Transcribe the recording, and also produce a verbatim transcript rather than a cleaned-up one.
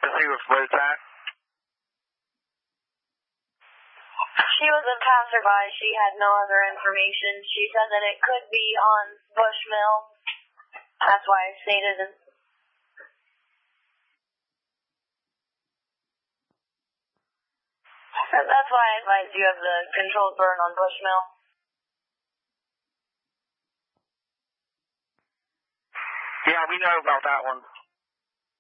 Let's see what was that. She was a passerby. She had no other information. She said that it could be on Bushmill. That's why I stated it. That's why I advised you of the controlled burn on Bushmill. Yeah, we know about that one.